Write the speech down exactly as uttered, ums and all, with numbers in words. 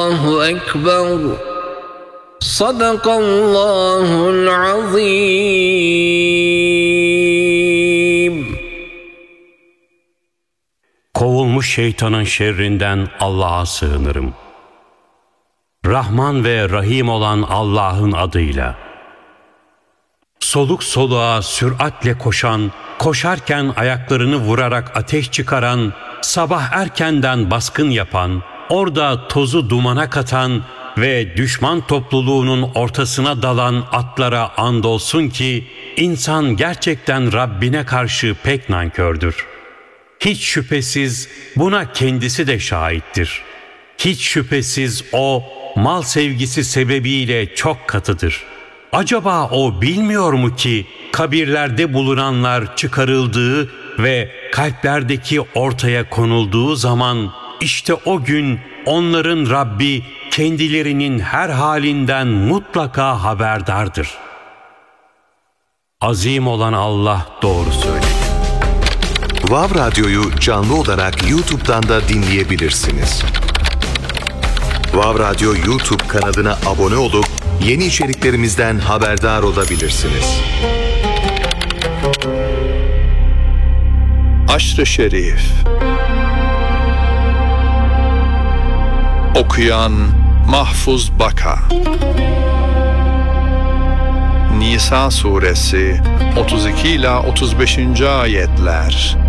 Allahu Ekber. Sadakallahul azim. Kovulmuş şeytanın şerrinden Allah'a sığınırım. Rahman ve Rahim olan Allah'ın adıyla. Soluk soluğa süratle koşan, koşarken ayaklarını vurarak ateş çıkaran, sabah erkenden baskın yapan, orada tozu dumana katan ve düşman topluluğunun ortasına dalan atlara andolsun ki insan gerçekten Rabbine karşı pek nankördür. Hiç şüphesiz buna kendisi de şahittir. Hiç şüphesiz o mal sevgisi sebebiyle çok katıdır. Acaba o bilmiyor mu ki kabirlerde bulunanlar çıkarıldığı ve kalplerdeki ortaya konulduğu zaman işte o gün onların Rabbi kendilerinin her halinden mutlaka haberdardır. Azim olan Allah doğru söyledi. Vav Radyo'yu canlı olarak YouTube'dan da dinleyebilirsiniz. Vav Radyo YouTube kanalına abone olup yeni içeriklerimizden haberdar olabilirsiniz. Aşr-ı Şerif. Okuyan Mahfuz Baka. Nisa suresi otuz iki ila otuz beşinci ayetler.